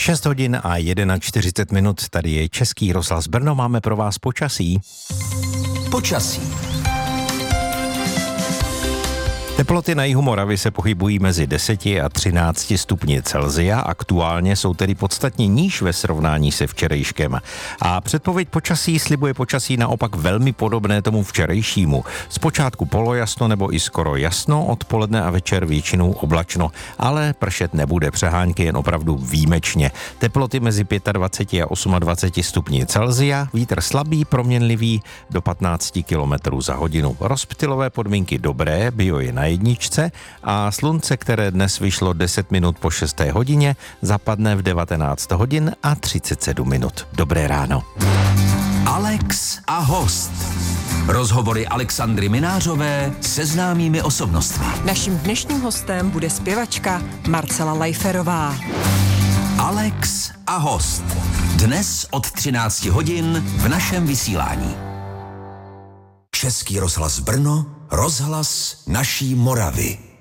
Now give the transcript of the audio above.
6 hodin a 41 minut, tady je Český rozhlas Brno, máme pro vás počasí. Počasí. Teploty na jihu Moravy se pohybují mezi 10 a 13 stupni Celsia, aktuálně jsou tedy podstatně níž ve srovnání se včerejškem. A předpověď počasí slibuje počasí naopak velmi podobné tomu včerejšímu. Zpočátku polojasno nebo i skoro jasno, odpoledne a večer většinou oblačno, ale pršet nebude, přehánky jen opravdu výjimečně. Teploty mezi 25 a 28 stupni Celsia, vítr slabý, proměnlivý do 15 km za hodinu. Rozptylové podmínky dobré, bio je na jedničce a slunce, které dnes vyšlo 10 minut po 6. hodině, zapadne v 19 hodin a 37 minut. Dobré ráno. Alex a host. Rozhovory Alexandry Minářové se známými osobnostmi. Naším dnešním hostem bude zpěvačka Marcela Lajferová. Alex a host. Dnes od 13 hodin v našem vysílání. Český rozhlas Brno, rozhlas naší Moravy.